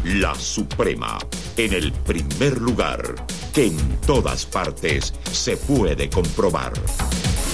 La Suprema, en el primer lugar, que en todas partes se puede comprobar.